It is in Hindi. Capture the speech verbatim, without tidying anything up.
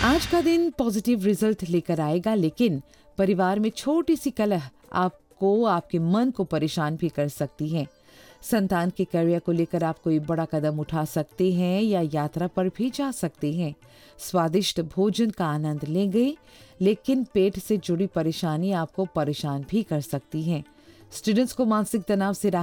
आज का दिन पॉजिटिव रिजल्ट लेकर आएगा, लेकिन परिवार में छोटी सी कलह आपको आपके मन को परेशान भी कर सकती है। संतान के करियर को लेकर आप कोई बड़ा कदम उठा सकते हैं या यात्रा पर भी जा सकते हैं। स्वादिष्ट भोजन का आनंद लेंगे, लेकिन पेट से जुड़ी परेशानी आपको परेशान भी कर सकती है। स्टूडेंट्स को मानसिक तनाव से